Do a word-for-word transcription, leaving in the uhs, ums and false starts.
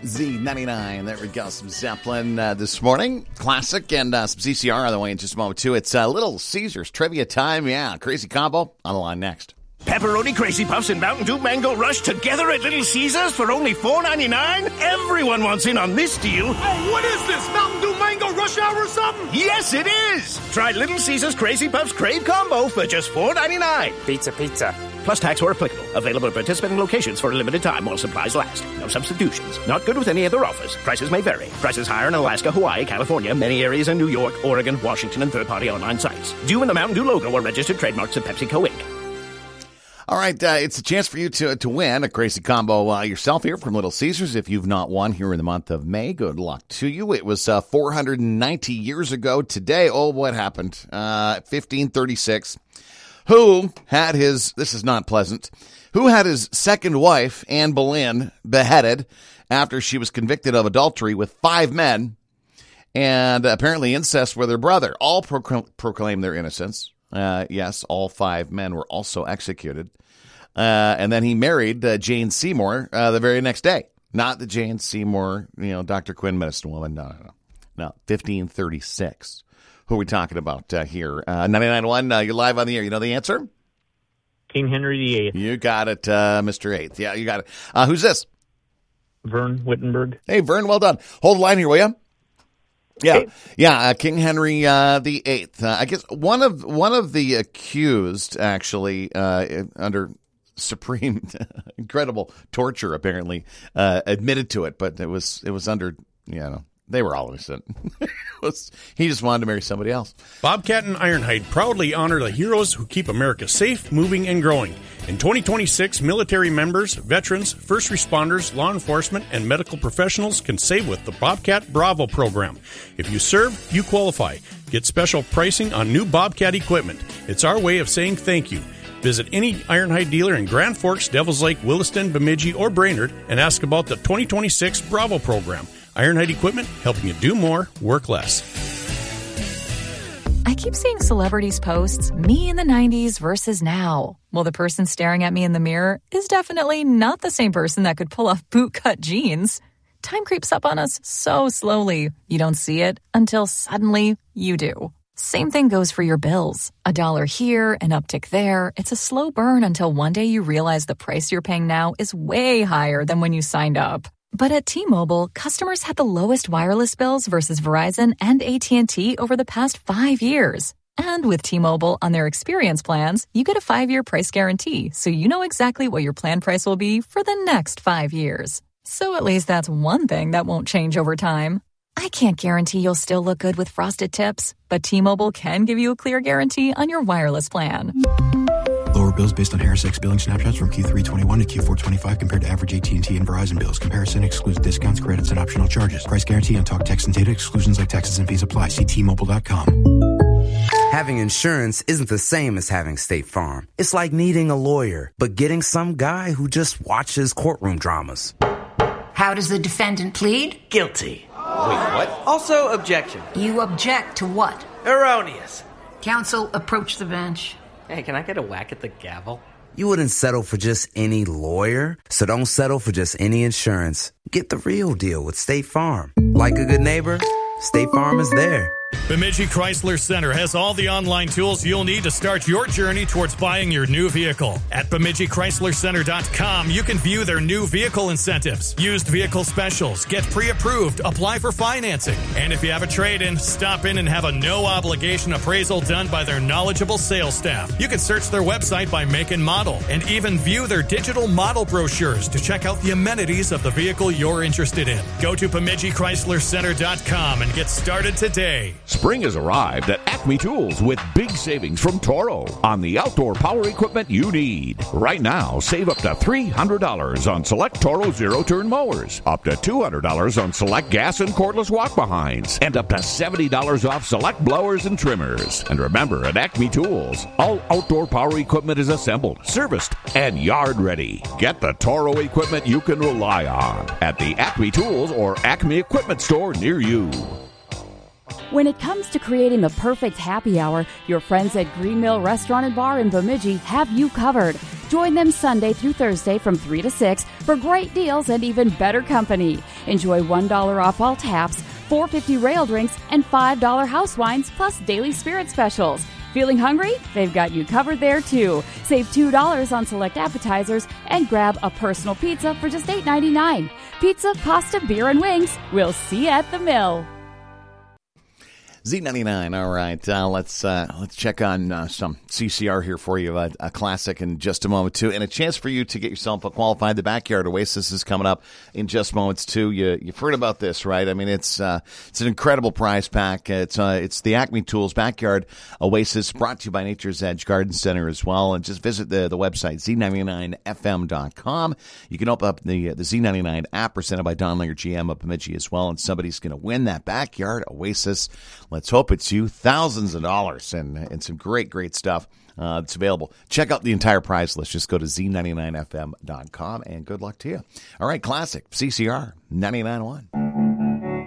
Z ninety-nine. There we go. Some Zeppelin uh, this morning. Classic and uh, some C C R on the way in just a moment, too. It's uh, Little Caesars trivia time. Yeah, crazy combo on the line next. Pepperoni Crazy Puffs and Mountain Dew Mango Rush together at Little Caesars for only four ninety-nine? Everyone wants in on this deal. Hey, what is this, Mountain Dew Mango Rush Hour or something? Yes, it is. Try Little Caesars Crazy Puffs Crave Combo for just four ninety-nine. Pizza, pizza. Plus tax or applicable. Available at participating locations for a limited time while supplies last. No substitutions. Not good with any other offers. Prices may vary. Prices higher in Alaska, Hawaii, California, many areas in New York, Oregon, Washington, and third-party online sites. Due in the Mountain Dew logo or registered trademarks of PepsiCo, Incorporated. All right, uh, it's a chance for you to to win a crazy combo uh, yourself here from Little Caesars. If you've not won here in the month of May, good luck to you. It was uh, four hundred ninety years ago today. Oh, what happened? Uh, fifteen thirty-six. Who had his, this is not pleasant, who had his second wife, Anne Boleyn, beheaded after she was convicted of adultery with five men and apparently incest with her brother. All procl- proclaimed their innocence. Uh, yes, all five men were also executed. Uh, and then he married uh, Jane Seymour uh, the very next day. Not the Jane Seymour, you know, Doctor Quinn medicine woman. No, no, no. No, fifteen thirty-six. Who are we talking about uh, here? Uh, ninety-nine point one, uh, you're live on the air. You know the answer? King Henry the Eighth. You got it, uh, Mister Eighth. Yeah, you got it. Uh, who's this? Vern Wittenberg. Hey, Vern, well done. Hold the line here, will you? Yeah, okay. yeah, uh, King Henry uh, the Eighth. Uh, I guess one of one of the accused, actually, uh, under supreme, incredible torture, apparently, uh, admitted to it, but it was it was under, you know, they were all innocent. He just wanted to marry somebody else. Bobcat and Ironhide proudly honor the heroes who keep America safe, moving, and growing. In twenty twenty-six, military members, veterans, first responders, law enforcement, and medical professionals can save with the Bobcat Bravo program. If you serve, you qualify. Get special pricing on new Bobcat equipment. It's our way of saying thank you. Visit any Ironhide dealer in Grand Forks, Devils Lake, Williston, Bemidji, or Brainerd and ask about the twenty twenty-six Bravo program. Ironhide equipment, helping you do more, work less. I keep seeing celebrities posts, me in the nineties versus now. Well, the person staring at me in the mirror is definitely not the same person that could pull off bootcut jeans. Time creeps up on us so slowly. You don't see it until suddenly you do. Same thing goes for your bills. A dollar here, an uptick there. It's a slow burn until one day you realize the price you're paying now is way higher than when you signed up. But at T-Mobile, customers had the lowest wireless bills versus Verizon and A T and T over the past five years. And with T-Mobile on their experience plans, you get a five-year price guarantee, so you know exactly what your plan price will be for the next five years. So at least that's one thing that won't change over time. I can't guarantee you'll still look good with frosted tips, but T-Mobile can give you a clear guarantee on your wireless plan. Lower bills based on Harris X billing snapshots from Q three twenty-one to Q four twenty-five compared to average A T and T and Verizon bills. Comparison excludes discounts, credits, and optional charges. Price guarantee on talk, text, and data. Exclusions like taxes and fees apply. See T Mobile dot com. Having insurance isn't the same as having State Farm. It's like needing a lawyer, but getting some guy who just watches courtroom dramas. How does the defendant plead? Guilty. Wait, what? Also, objection. You object to what? Erroneous. Counsel, approach the bench. Hey, can I get a whack at the gavel? You wouldn't settle for just any lawyer, so don't settle for just any insurance. Get the real deal with State Farm. Like a good neighbor, State Farm is there. Bemidji Chrysler Center has all the online tools you'll need to start your journey towards buying your new vehicle. At Bemidji Chrysler Center dot com, you can view their new vehicle incentives, used vehicle specials, get pre-approved, apply for financing. And if you have a trade-in, stop in and have a no-obligation appraisal done by their knowledgeable sales staff. You can search their website by make and model, and even view their digital model brochures to check out the amenities of the vehicle you're interested in. Go to Bemidji Chrysler Center dot com and get started today. Spring has arrived at Acme Tools with big savings from Toro on the outdoor power equipment you need. Right now, save up to three hundred dollars on select Toro zero-turn mowers, up to two hundred dollars on select gas and cordless walk-behinds, and up to seventy dollars off select blowers and trimmers. And remember, at Acme Tools, all outdoor power equipment is assembled, serviced, and yard ready. Get the Toro equipment you can rely on at the Acme Tools or Acme Equipment store near you. When it comes to creating the perfect happy hour, your friends at Green Mill Restaurant and Bar in Bemidji have you covered. Join them Sunday through Thursday from three to six for great deals and even better company. Enjoy one dollar off all taps, four dollars and fifty cents rail drinks, and five dollars house wines, plus daily spirit specials. Feeling hungry? They've got you covered there, too. Save two dollars on select appetizers and grab a personal pizza for just eight ninety-nine. Pizza, pasta, beer, and wings. We'll see you at the Mill. Z ninety-nine. All right, uh, let's uh, let's check on uh, some C C R here for you. A, a classic in just a moment too, and a chance for you to get yourself qualified. The Backyard Oasis is coming up in just moments too. You you've heard about this, right? I mean, it's uh, it's an incredible prize pack. It's uh, it's the Acme Tools Backyard Oasis, brought to you by Nature's Edge Garden Center as well. And just visit the the website Z ninety-nine F M dot com. You can open up the the Z ninety-nine app presented by Don Linger, G M of Bemidji as well, and somebody's going to win that Backyard Oasis. Let's hope it's you. Thousands of dollars and and some great, great stuff uh, that's available. Check out the entire prize list. Just go to Z ninety-nine F M dot com, and good luck to you. All right, classic C C R ninety-nine point one.